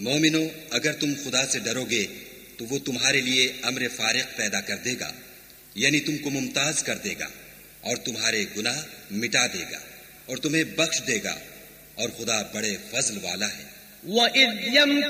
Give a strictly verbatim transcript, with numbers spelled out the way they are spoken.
मोमिनो, अगर तुम खुदा से डरोगे तो वो तुम्हारे लिए अम्र फारिक पैदा कर देगा, यानी तुमको मुमताज कर देगा और तुम्हारे गुनाह मिटा देगा और तुम्हें बख्श देगा, और खुदा बड़े फजल वाला है।